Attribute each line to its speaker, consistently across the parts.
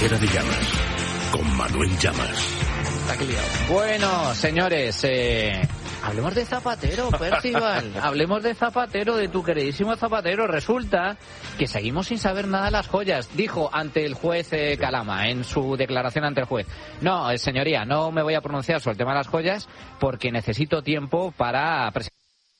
Speaker 1: Trinchera de Llamas, con Manuel Llamas.
Speaker 2: Bueno, señores, hablemos de Zapatero, Percival. Hablemos de Zapatero, de tu queridísimo Zapatero. Resulta que seguimos sin saber nada de las joyas. Dijo ante el juez Calama, en su declaración ante el juez: no, señoría, no me voy a pronunciar sobre el tema de las joyas porque necesito tiempo para presentar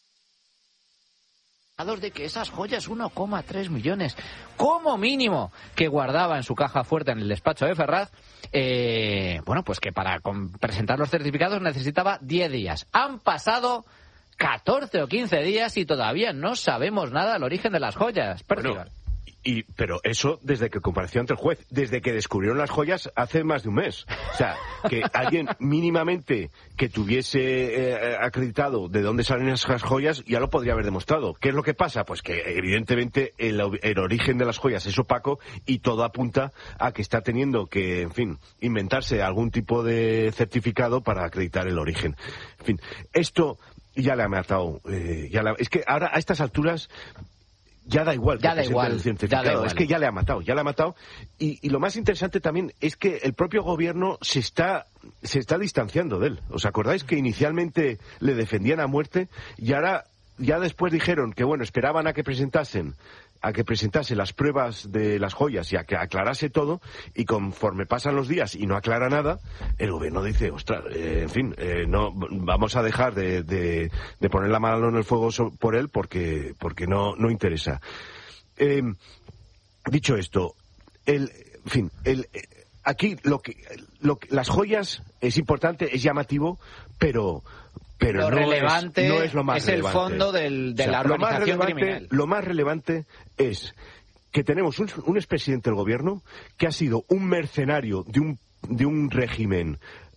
Speaker 2: de que esas joyas 1,3 millones como mínimo que guardaba en su caja fuerte en el despacho de Ferraz, bueno, pues que para presentar los certificados necesitaba 10 días. Han pasado 14 o 15 días y todavía no sabemos nada del origen de las joyas.
Speaker 3: Bueno, pero eso desde que compareció ante el juez, desde que descubrieron las joyas hace más de un mes. O sea, que alguien mínimamente que tuviese acreditado de dónde salen esas joyas ya lo podría haber demostrado. ¿Qué es lo que pasa? Pues que evidentemente el origen de las joyas es opaco y todo apunta a que está teniendo que, en fin, inventarse algún tipo de certificado para acreditar el origen. En fin, esto ya le ha matado. Es que ahora a estas alturas ya da igual. Es que ya le ha matado. Y lo más interesante también es que el propio gobierno se está distanciando de él. ¿Os acordáis que inicialmente le defendían a muerte y ahora ya después dijeron que bueno, esperaban a que presentase las pruebas de las joyas y a que aclarase todo, y conforme pasan los días y no aclara nada, el gobierno dice, ostras, no vamos a dejar de poner la mano en el fuego por él porque no interesa. Dicho esto, aquí las joyas es importante, es llamativo, pero
Speaker 2: lo relevante
Speaker 3: no es lo más relevante.
Speaker 2: Es el fondo de la organización criminal.
Speaker 3: Lo más relevante es que tenemos un expresidente del gobierno que ha sido un mercenario de un régimen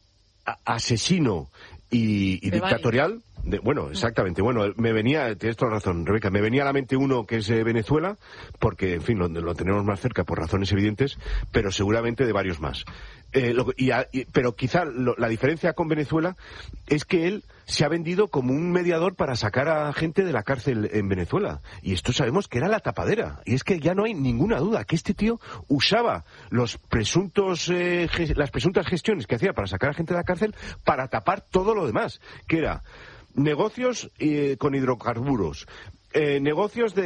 Speaker 3: asesino y dictatorial. Exactamente. Bueno, tienes toda razón, Rebeca, me venía a la mente uno que es Venezuela, porque, en fin, lo tenemos más cerca por razones evidentes, pero seguramente de varios más. Pero quizá la diferencia con Venezuela es que él se ha vendido como un mediador para sacar a gente de la cárcel en Venezuela. Y esto sabemos que era la tapadera. Y es que ya no hay ninguna duda que este tío usaba las presuntas gestiones que hacía para sacar a gente de la cárcel para tapar todo lo demás, que era negocios con hidrocarburos, negocios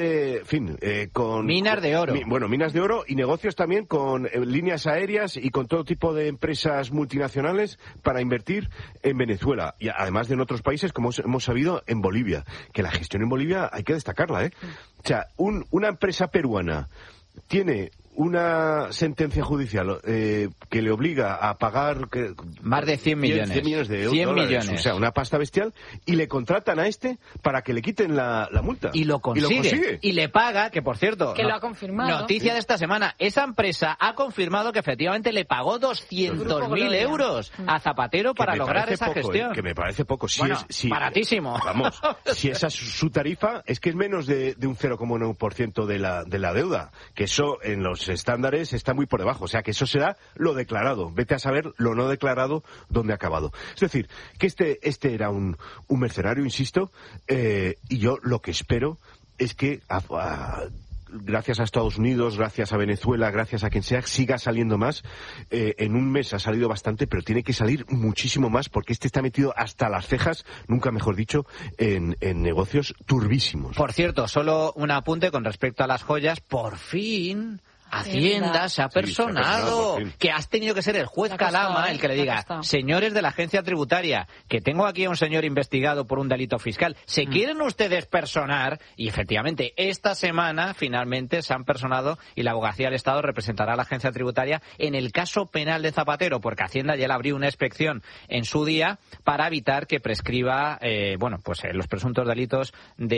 Speaker 3: con
Speaker 2: minas de oro.
Speaker 3: Minas de oro y negocios también con líneas aéreas y con todo tipo de empresas multinacionales para invertir en Venezuela y además de en otros países, como hemos sabido, en Bolivia, que la gestión en Bolivia hay que destacarla, O sea, una empresa peruana tiene una sentencia judicial que le obliga a pagar
Speaker 2: más de 100 millones.
Speaker 3: 100 millones de
Speaker 2: 100
Speaker 3: dólares,
Speaker 2: millones.
Speaker 3: O sea, una pasta bestial, y le contratan a para que le quiten la multa.
Speaker 2: Y lo consigue. Y le paga, que por cierto,
Speaker 4: que lo ha confirmado.
Speaker 2: Noticia de esta semana, esa empresa ha confirmado que efectivamente le pagó 200.000 euros a Zapatero para lograr esa gestión.
Speaker 3: Que me parece poco.
Speaker 2: Baratísimo.
Speaker 3: Vamos, si esa es su tarifa, es que es menos de un 0,1% de la deuda, que eso en los estándares está muy por debajo, o sea que eso será lo declarado, vete a saber lo no declarado dónde ha acabado. Es decir, que este era un mercenario, insisto, y yo lo que espero es que gracias a Estados Unidos, gracias a Venezuela, gracias a quien sea, siga saliendo más. En un mes ha salido bastante, pero tiene que salir muchísimo más, porque está metido hasta las cejas, nunca mejor dicho, en negocios turbísimos.
Speaker 2: Por cierto, solo un apunte con respecto a las joyas. Por fin Hacienda se ha personado, que has tenido que ser el juez Calama el que le diga, señores de la agencia tributaria, que tengo aquí a un señor investigado por un delito fiscal, ¿se quieren ustedes personar? Y efectivamente, esta semana finalmente se han personado y la Abogacía del Estado representará a la agencia tributaria en el caso penal de Zapatero, porque Hacienda ya le abrió una inspección en su día para evitar que prescriba los presuntos delitos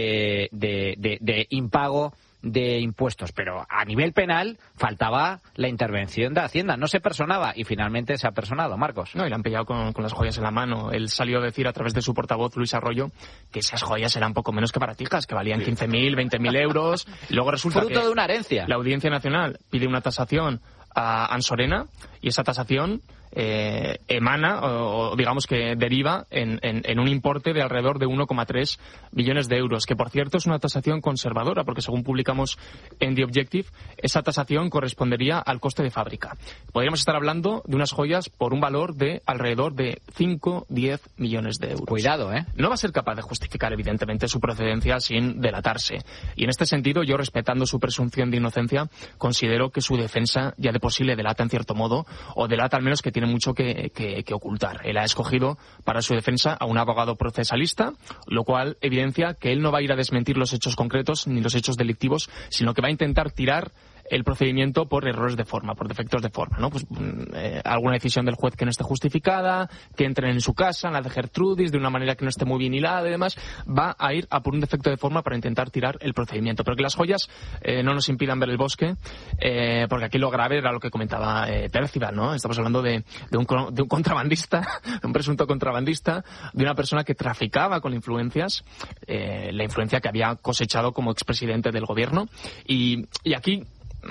Speaker 2: de impago de impuestos, pero a nivel penal faltaba la intervención de Hacienda, no se personaba y finalmente se ha personado. Marcos.
Speaker 5: No, y le han pillado con las joyas en la mano. Él salió a decir a través de su portavoz, Luis Arroyo, que esas joyas eran poco menos que baratijas, que valían 15.000, 20.000 euros. Y luego resulta
Speaker 2: fruto de una herencia.
Speaker 5: La Audiencia Nacional pide una tasación a Ansorena y esa tasación emana o digamos que deriva en un importe de alrededor de 1,3 billones de euros, que por cierto es una tasación conservadora, porque según publicamos en The Objective, esa tasación correspondería al coste de fábrica. Podríamos estar hablando de unas joyas por un valor de alrededor de 5-10 millones de euros.
Speaker 2: Cuidado, ¿eh?
Speaker 5: No va a ser capaz de justificar, evidentemente, su procedencia sin delatarse. Y en este sentido, yo, respetando su presunción de inocencia, considero que su defensa ya de por sí le delata en cierto modo, o delata al menos que tiene mucho que ocultar. Él ha escogido para su defensa a un abogado procesalista, lo cual evidencia que él no va a ir a desmentir los hechos concretos ni los hechos delictivos, sino que va a intentar tirar el procedimiento por errores de forma, por defectos de forma, ¿no? Pues alguna decisión del juez que no esté justificada, que entren en su casa, en la de Gertrudis, de una manera que no esté muy bien hilada y demás, va a ir a por un defecto de forma para intentar tirar el procedimiento. Pero que las joyas no nos impidan ver el bosque, porque aquí lo grave era lo que comentaba Percival, ¿no? Estamos hablando de un contrabandista, de un presunto contrabandista, de una persona que traficaba con influencias, la influencia que había cosechado como expresidente del gobierno, y aquí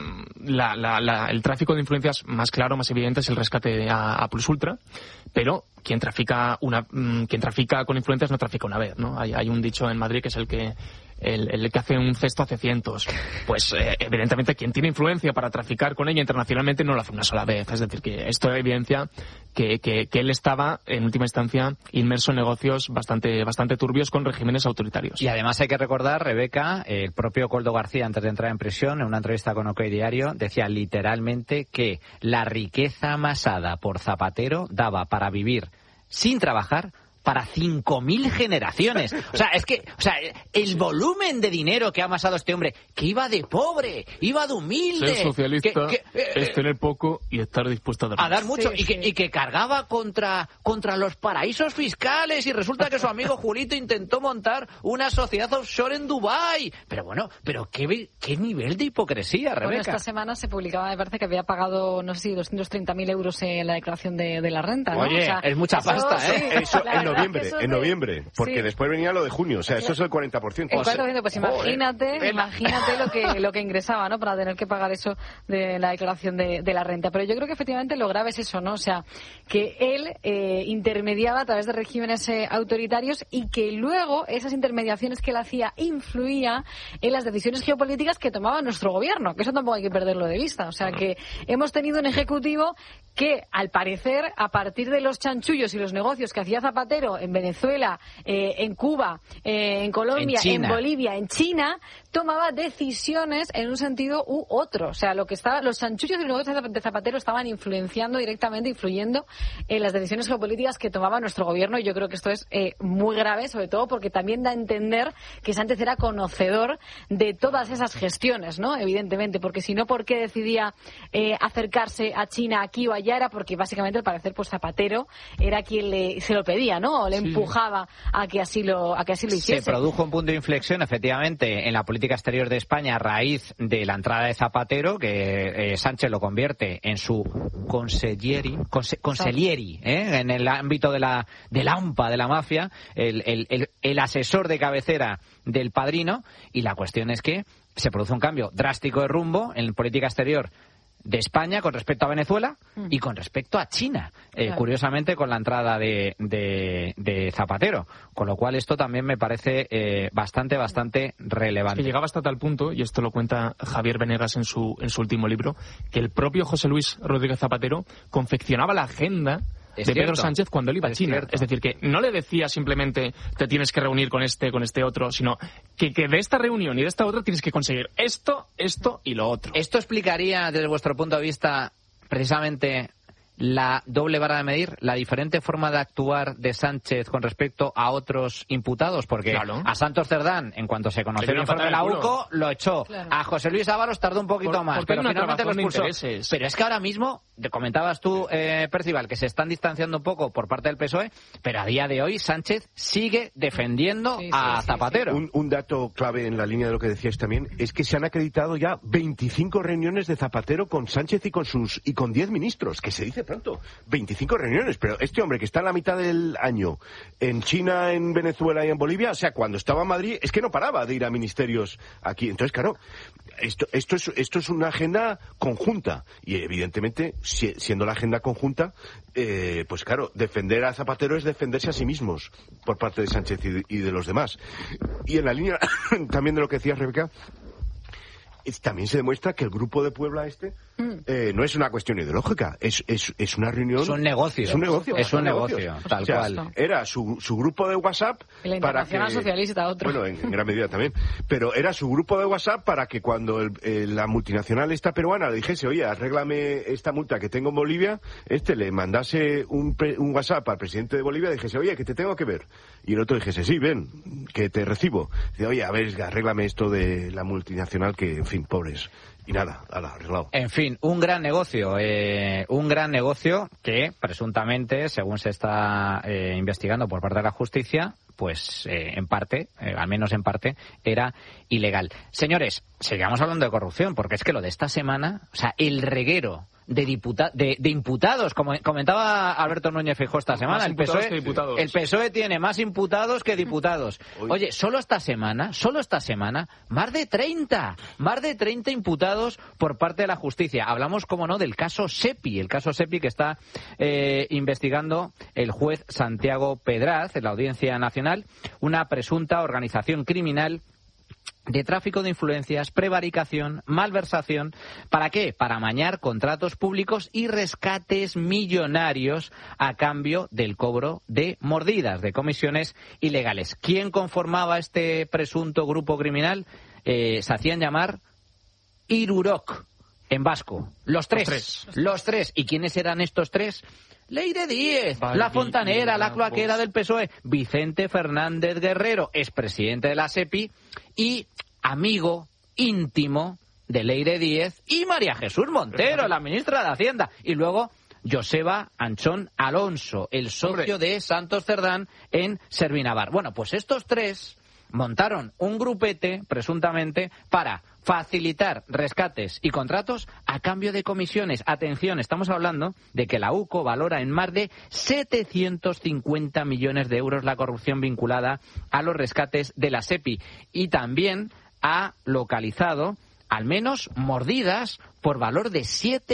Speaker 5: el tráfico de influencias más claro, más evidente, es el rescate a Plus Ultra, pero quien trafica con influencias no trafica una vez, ¿no? Hay un dicho en Madrid que es el que hace un cesto hace cientos. Pues evidentemente quien tiene influencia para traficar con ella internacionalmente no lo hace una sola vez. Es decir, que esto evidencia que él estaba en última instancia inmerso en negocios bastante turbios con regímenes autoritarios.
Speaker 2: Y además hay que recordar, Rebeca, el propio Koldo García, antes de entrar en prisión, en una entrevista con OK Diario, decía literalmente que la riqueza amasada por Zapatero daba para vivir sin trabajar para 5.000 generaciones. O sea, el volumen de dinero que ha amasado este hombre, que iba de pobre, iba de humilde.
Speaker 5: Ser socialista es tener poco y estar dispuesto a
Speaker 2: dar mucho. Sí, y que cargaba contra los paraísos fiscales, y resulta que su amigo Julito intentó montar una sociedad offshore en Dubái. Pero bueno, qué nivel de hipocresía, Rebeca.
Speaker 4: Bueno, esta semana se publicaba, me parece, que había pagado, no sé si 230.000 euros en la declaración de la renta, ¿no?
Speaker 2: Oye, es mucha pasta, ¿eh?
Speaker 3: Eso en noviembre, porque sí, después venía lo de junio, o sea, eso es el 40%.
Speaker 4: El 40%, pues imagínate lo que ingresaba, ¿no? Para tener que pagar eso de la declaración de la renta. Pero yo creo que efectivamente lo grave es eso, ¿no? O sea, que él intermediaba a través de regímenes autoritarios, y que luego esas intermediaciones que él hacía influía en las decisiones geopolíticas que tomaba nuestro gobierno, que eso tampoco hay que perderlo de vista. O sea, que hemos tenido un ejecutivo que, al parecer, a partir de los chanchullos y los negocios que hacía Zapatero en Venezuela, en Cuba, en Colombia, en Bolivia, en China, tomaba decisiones en un sentido u otro. O sea, los chanchullos y los negocios de Zapatero estaban influyendo en las decisiones geopolíticas que tomaba nuestro gobierno, y yo creo que esto es muy grave, sobre todo porque también da a entender que Sánchez era conocedor de todas esas gestiones, ¿no? Evidentemente, porque si no, ¿por qué decidía acercarse a China aquí o allá? Era porque básicamente, al parecer, pues Zapatero era quien se lo pedía, ¿no? O le empujaba a que así lo hiciese.
Speaker 2: Se produjo un punto de inflexión, efectivamente, en la política exterior de España a raíz de la entrada de Zapatero, que Sánchez lo convierte en su consiglieri, en el ámbito de la AMPA, de la mafia, el asesor de cabecera del padrino, y la cuestión es que se produce un cambio drástico de rumbo en política exterior de España con respecto a Venezuela y con respecto a China, claro. Curiosamente con la entrada de Zapatero, con lo cual esto también me parece bastante relevante.
Speaker 5: Es que llegaba hasta tal punto, y esto lo cuenta Javier Venegas en su último libro, que el propio José Luis Rodríguez Zapatero confeccionaba la agenda de Pedro Sánchez cuando él iba a China. Cierto. Es decir, que no le decía simplemente te tienes que reunir con este otro, sino que de esta reunión y de esta otra tienes que conseguir esto y lo otro.
Speaker 2: ¿Esto explicaría, desde vuestro punto de vista, precisamente la doble vara de medir, la diferente forma de actuar de Sánchez con respecto a otros imputados? Porque claro, a Santos Cerdán, en cuanto se conoció el informe de la UCO, lo echó. Claro. A José Luis Ábalos tardó un poquito más, pero finalmente lo expulsó. Pero es que ahora mismo, comentabas tú, Percival, que se están distanciando un poco por parte del PSOE, pero a día de hoy Sánchez sigue defendiendo a Zapatero.
Speaker 3: Un dato clave en la línea de lo que decías también es que se han acreditado ya 25 reuniones de Zapatero con Sánchez y con 10 ministros, que se dice pronto, 25 reuniones, pero este hombre que está en la mitad del año en China, en Venezuela y en Bolivia, o sea, cuando estaba en Madrid, es que no paraba de ir a ministerios aquí. Entonces, claro, esto es una agenda conjunta, y evidentemente siendo la agenda conjunta, pues claro, defender a Zapatero es defenderse a sí mismos por parte de Sánchez y de los demás. Y en la línea también de lo que decías, Rebeca, también se demuestra que el grupo de Puebla no es una cuestión ideológica, es una reunión.
Speaker 2: Es un negocio.
Speaker 3: Es un negocio.
Speaker 2: Es un negocio, tal cual.
Speaker 3: Era su grupo de WhatsApp
Speaker 4: y la Internacional Socialista, otro.
Speaker 3: Bueno, en gran medida también. Pero era su grupo de WhatsApp para que cuando la multinacional esta peruana le dijese, oye, arréglame esta multa que tengo en Bolivia, le mandase un WhatsApp al presidente de Bolivia y dijese, oye, que te tengo que ver. Y el otro dijese, sí, ven, que te recibo. Dice, oye, a ver, arréglame esto de la multinacional que, en fin, pobres. Y nada, arreglado.
Speaker 2: En fin, un gran negocio que presuntamente, según se está investigando por parte de la justicia, pues en parte, al menos en parte, era ilegal. Señores, sigamos hablando de corrupción, porque es que lo de esta semana, o sea, el reguero de imputados, como comentaba Alberto Núñez Feijóo esta semana, el PSOE tiene más imputados que diputados. Oye, solo esta semana, más de 30 imputados por parte de la justicia. Hablamos, como no, del caso Sepi, que está investigando el juez Santiago Pedraz en la Audiencia Nacional, una presunta organización criminal de tráfico de influencias, prevaricación, malversación. ¿Para qué? Para amañar contratos públicos y rescates millonarios a cambio del cobro de mordidas, de comisiones ilegales. ¿Quién conformaba este presunto grupo criminal? Se hacían llamar Irurok, en vasco. Los tres. ¿Y quiénes eran estos tres? Leire Díez, la fontanera, la cloaquera del PSOE, Vicente Fernández Guerrero, expresidente de la SEPI y amigo íntimo de Leire Díez y María Jesús Montero, la ministra de Hacienda. Y luego Joseba Anchón Alonso, el socio de Santos Cerdán en Servinavar. Bueno, pues estos tres montaron un grupete, presuntamente, para facilitar rescates y contratos a cambio de comisiones. Atención, estamos hablando de que la UCO valora en más de 750 millones de euros la corrupción vinculada a los rescates de la SEPI. Y también ha localizado al menos mordidas por valor de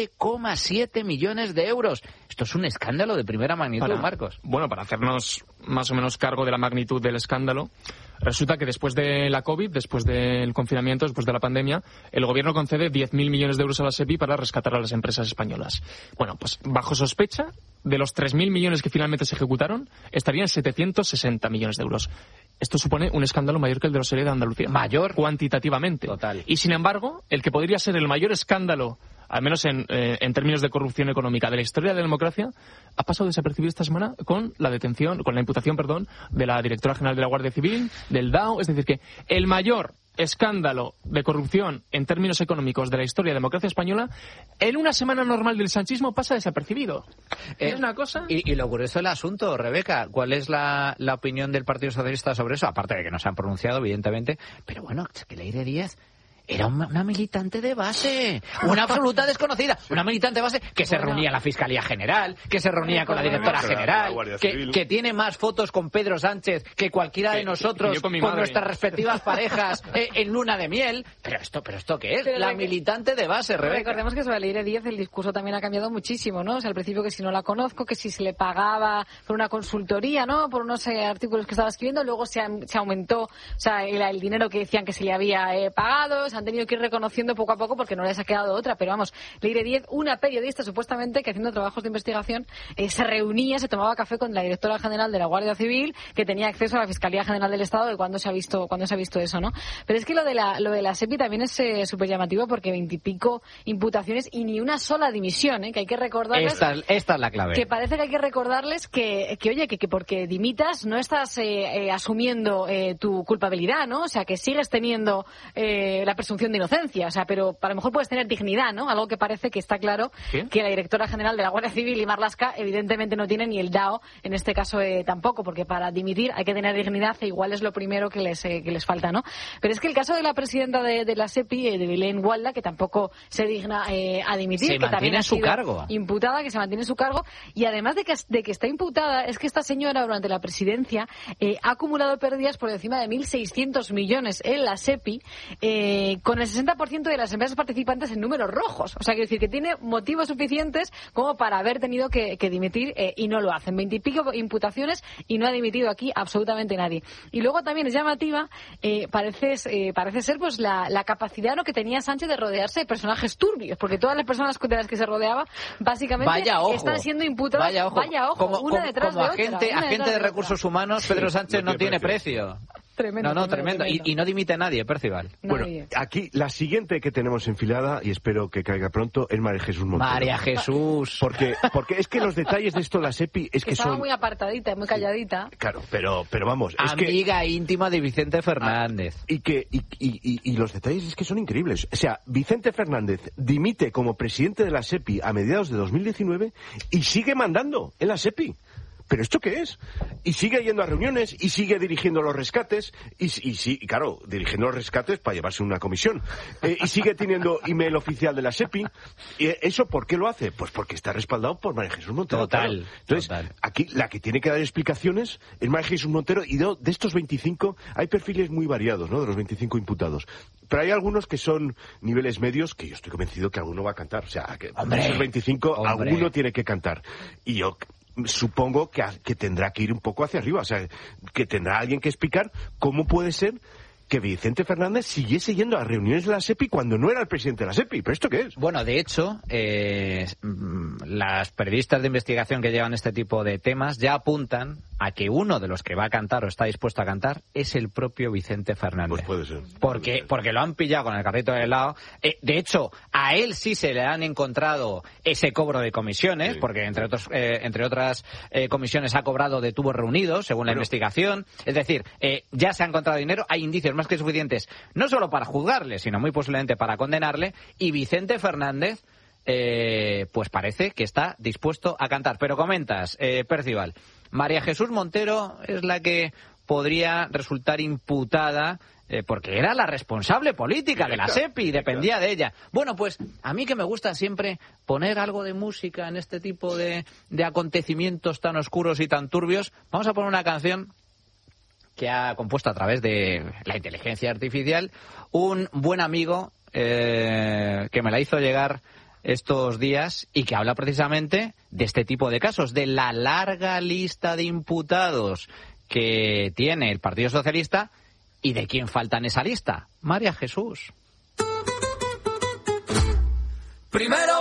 Speaker 2: 7,7 millones de euros. Esto es un escándalo de primera magnitud, Marcos.
Speaker 5: Bueno, para hacernos más o menos cargo de la magnitud del escándalo, resulta que después de la COVID, después del confinamiento, después de la pandemia, el gobierno concede 10.000 millones de euros a la SEPI para rescatar a las empresas españolas. Bueno, pues bajo sospecha, de los 3.000 millones que finalmente se ejecutaron, estarían 760 millones de euros. Esto supone un escándalo mayor que el de los series de Andalucía.
Speaker 2: Mayor.
Speaker 5: Cuantitativamente.
Speaker 2: Total.
Speaker 5: Y sin embargo, el que podría ser el mayor escándalo, al menos en términos de corrupción económica de la historia de la democracia, ha pasado desapercibido esta semana con la imputación, de la directora general de la Guardia Civil, del DAO. Es decir, que el mayor escándalo de corrupción en términos económicos de la historia de la democracia española, en una semana normal del sanchismo pasa desapercibido. Es una cosa.
Speaker 2: Y lo curioso del asunto, Rebeca, ¿cuál es la opinión del Partido Socialista sobre eso? Aparte de que no se han pronunciado, evidentemente, pero bueno, que Leire Díez era una militante de base, una absoluta desconocida, una militante de base que se reunía en la Fiscalía General, que se reunía con la Directora General, que tiene más fotos con Pedro Sánchez que cualquiera de nosotros con nuestras respectivas parejas en luna de miel. Pero esto ¿qué es? Pero la militante de base, Rebeca.
Speaker 4: Recordemos que sobre Leire Díez el discurso también ha cambiado muchísimo, ¿no? O sea, al principio que si no la conozco, que si se le pagaba por una consultoría, ¿no? Por unos artículos que estaba escribiendo, luego se aumentó, o sea, el dinero que decían que se le había pagado. Han tenido que ir reconociendo poco a poco porque no les ha quedado otra, pero vamos, Leire Díez, una periodista supuestamente que haciendo trabajos de investigación se reunía, se tomaba café con la directora general de la Guardia Civil, que tenía acceso a la Fiscalía General del Estado, de cuando se ha visto eso, ¿no? Pero es que lo de la SEPI también es súper llamativo porque 20 y pico imputaciones y ni una sola dimisión, que hay que recordarles.
Speaker 2: Esta es la clave.
Speaker 4: Que parece que hay que recordarles que oye, que porque dimitas no estás asumiendo tu culpabilidad, ¿no? O sea, que sigues teniendo la presunción de inocencia, o sea, pero a lo mejor puedes tener dignidad, ¿no? Algo que parece que está claro que la directora general de la Guardia Civil y Marlaska evidentemente no tiene, ni el DAO en este caso tampoco, porque para dimitir hay que tener dignidad e igual es lo primero que les falta, ¿no? Pero es que el caso de la presidenta de la SEPI, de Belén Walda, que tampoco se digna a dimitir, que también ha sido imputada, que se mantiene en su cargo, y además de que está imputada, es que esta señora durante la presidencia ha acumulado pérdidas por encima de 1.600 millones en la SEPI, con el 60% de las empresas participantes en números rojos. O sea, quiero decir que tiene motivos suficientes como para haber tenido que dimitir y no lo hacen. 20 y pico imputaciones y no ha dimitido aquí absolutamente nadie. Y luego también es llamativa, parece ser pues la capacidad, ¿no?, que tenía Sánchez de rodearse de personajes turbios, porque todas las personas de las que se rodeaba básicamente están siendo imputadas. Vaya ojo, una detrás de otra.
Speaker 2: Agente de recursos humanos, Pedro Sánchez no tiene precio. Tremendo. Y no dimite nadie, Percival.
Speaker 3: Bueno, aquí la siguiente que tenemos enfilada, y espero que caiga pronto, es María Jesús Montero.
Speaker 2: María Jesús.
Speaker 3: Porque es que los detalles de esto, la SEPI, es que
Speaker 4: estaba
Speaker 3: son...
Speaker 4: muy apartadita, muy calladita.
Speaker 3: Claro, pero vamos...
Speaker 2: Amiga íntima de Vicente Fernández.
Speaker 3: Y los detalles es que son increíbles. O sea, Vicente Fernández dimite como presidente de la SEPI a mediados de 2019 y sigue mandando en la SEPI. ¿Pero esto qué es? Y sigue yendo a reuniones, y sigue dirigiendo los rescates, y claro, dirigiendo los rescates para llevarse una comisión. Y sigue teniendo email oficial de la SEPI. ¿Y eso por qué lo hace? Pues porque está respaldado por María Jesús Montero.
Speaker 2: Total.
Speaker 3: Claro. Entonces, aquí la que tiene que dar explicaciones es María Jesús Montero, y de estos 25 hay perfiles muy variados, ¿no?, de los 25 imputados. Pero hay algunos que son niveles medios, que yo estoy convencido que alguno va a cantar. O sea, que de esos 25, alguno tiene que cantar. Y yo supongo que tendrá que ir un poco hacia arriba, o sea, que tendrá alguien que explicar cómo puede ser que Vicente Fernández siguiese yendo a reuniones de la SEPI cuando no era el presidente de la SEPI. ¿Pero esto qué es?
Speaker 2: Bueno, de hecho, las periodistas de investigación que llevan este tipo de temas ya apuntan a que uno de los que va a cantar o está dispuesto a cantar es el propio Vicente Fernández.
Speaker 3: Pues puede ser.
Speaker 2: Porque lo han pillado con el carrito de helado. De hecho, a él sí se le han encontrado ese cobro de comisiones, sí, porque entre otras comisiones ha cobrado de tubos reunidos, según la investigación. Es decir, ya se ha encontrado dinero, hay indicios más que suficientes, no solo para juzgarle, sino muy posiblemente para condenarle, y Vicente Fernández pues parece que está dispuesto a cantar. Pero comentas, Percival, María Jesús Montero es la que podría resultar imputada porque era la responsable política de la SEPI, dependía de ella. Bueno, pues a mí que me gusta siempre poner algo de música en este tipo de acontecimientos tan oscuros y tan turbios, vamos a poner una canción que ha compuesto a través de la inteligencia artificial un buen amigo que me la hizo llegar estos días y que habla precisamente de este tipo de casos, de la larga lista de imputados que tiene el Partido Socialista y de quién falta en esa lista. María Jesús.
Speaker 6: Primero